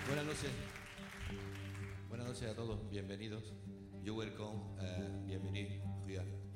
Buenas noches. Buenas noches a todos. Bienvenidos. You welcome. Bienvenido.